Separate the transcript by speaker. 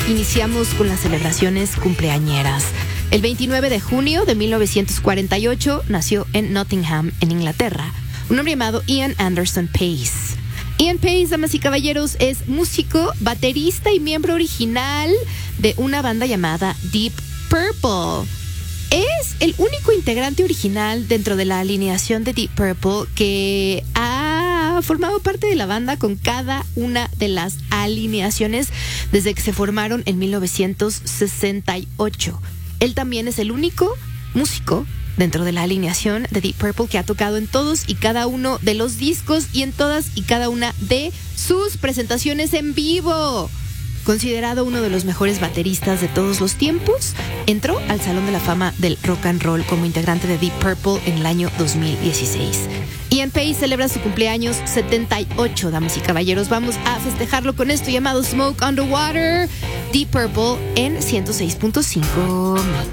Speaker 1: iniciamos con las celebraciones cumpleañeras. El 29 de junio de 1948 nació en Nottingham, en Inglaterra, un hombre llamado Ian Anderson Pace. Ian Pace, damas y caballeros, es músico, baterista y miembro original de una banda llamada Deep Purple. Es el único integrante original dentro de la alineación de Deep Purple que ha formado parte de la banda con cada una de las alineaciones desde que se formaron en 1968. Él también es el único músico dentro de la alineación de Deep Purple que ha tocado en todos y cada uno de los discos y en todas y cada una de sus presentaciones en vivo. Considerado uno de los mejores bateristas de todos los tiempos, entró al Salón de la Fama del Rock and Roll como integrante de Deep Purple en el año 2016. Ian Pace celebra su cumpleaños 78, damas y caballeros. Vamos a festejarlo con esto llamado Smoke on the Water, Deep Purple en 106.5.